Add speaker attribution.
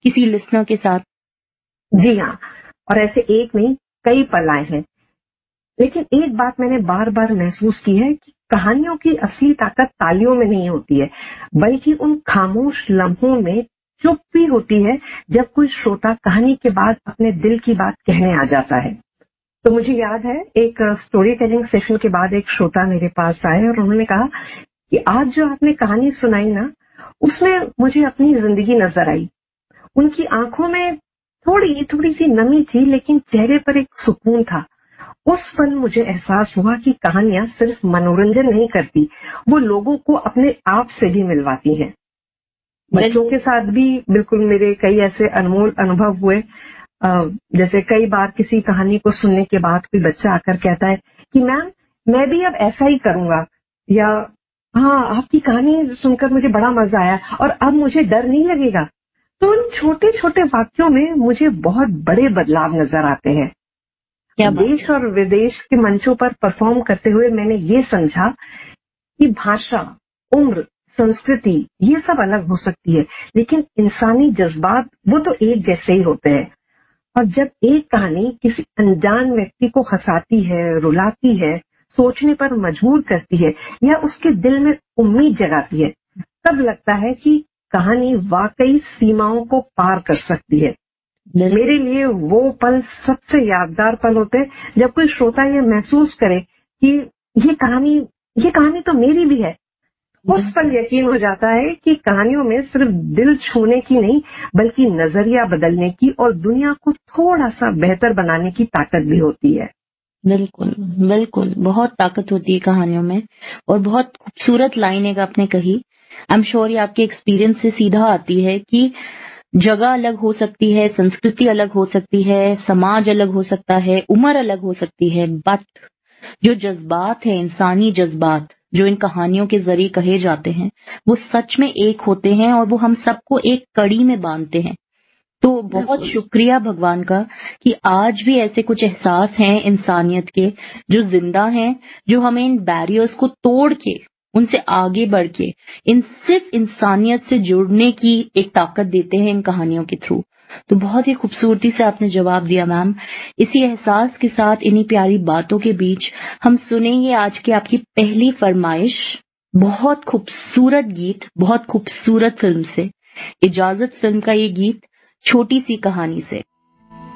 Speaker 1: किसी लिसनर के साथ?
Speaker 2: जी हाँ, और ऐसे एक नहीं कई पल आए हैं। लेकिन एक बात मैंने बार बार महसूस की है कि कहानियों की असली ताकत तालियों में नहीं होती है, बल्कि उन खामोश लम्हों में चुप भी होती है जब कोई श्रोता कहानी के बाद अपने दिल की बात कहने आ जाता है। तो मुझे याद है एक स्टोरी टेलिंग सेशन के बाद एक श्रोता मेरे पास आए और उन्होंने कहा कि आज जो आपने कहानी सुनाई ना, उसमें मुझे अपनी जिंदगी नजर आई। उनकी आंखों में थोड़ी थोड़ी सी नमी थी, लेकिन चेहरे पर एक सुकून था। उस पल मुझे एहसास हुआ कि कहानियां सिर्फ मनोरंजन नहीं करती, वो लोगों को अपने आप से भी मिलवाती हैं। बच्चों के साथ भी बिल्कुल मेरे कई ऐसे अनमोल अनुभव हुए। जैसे कई बार किसी कहानी को सुनने के बाद कोई बच्चा आकर कहता है कि मैम मैं भी अब ऐसा ही करूंगा, या हाँ आपकी कहानी सुनकर मुझे बड़ा मजा आया और अब मुझे डर नहीं लगेगा। तो उन छोटे छोटे वाक्यों में मुझे बहुत बड़े बदलाव नजर आते हैं। देश और विदेश के मंचों पर परफॉर्म करते हुए मैंने ये समझा कि भाषा, उम्र, संस्कृति ये सब अलग हो सकती है, लेकिन इंसानी जज्बात वो तो एक जैसे ही होते हैं। और जब एक कहानी किसी अनजान व्यक्ति को हंसाती है, रुलाती है, सोचने पर मजबूर करती है या उसके दिल में उम्मीद जगाती है, तब लगता है कि कहानी वाकई सीमाओं को पार कर सकती है। मेरे लिए वो पल सबसे यादगार पल होते हैं जब कोई श्रोता ये महसूस करे कि ये कहानी तो मेरी भी है। उस पल यकीन हो जाता है कि कहानियों में सिर्फ दिल छूने की नहीं, बल्कि नजरिया बदलने की और दुनिया को थोड़ा सा बेहतर बनाने की ताकत भी होती है।
Speaker 1: बिल्कुल बिल्कुल, बहुत ताकत होती है कहानियों में। और बहुत खूबसूरत लाइन एक आपने कही। आई एम श्योर ये आपके एक्सपीरियंस से सीधा आती है कि जगह अलग हो सकती है, संस्कृति अलग हो सकती है, समाज अलग हो सकता है, उम्र अलग हो सकती है, बट जो जज्बात है, इंसानी जज्बात जो इन कहानियों के जरिए कहे जाते हैं, वो सच में एक होते हैं और वो हम सबको एक कड़ी में बांधते हैं। तो बहुत शुक्रिया भगवान का कि आज भी ऐसे कुछ एहसास हैं इंसानियत के जो जिंदा हैं, जो हमें इन बैरियर्स को तोड़ के, उनसे आगे बढ़ के सिर्फ इंसानियत से जुड़ने की एक ताकत देते हैं इन कहानियों के थ्रू। तो बहुत ही खूबसूरती से आपने जवाब दिया मैम। इसी एहसास के साथ, इन्हीं प्यारी बातों के बीच हम सुनेंगे आज की आपकी पहली फरमाइश, बहुत खूबसूरत गीत, बहुत खूबसूरत फिल्म से। इजाजत फिल्म का ये गीत, छोटी सी कहानी से।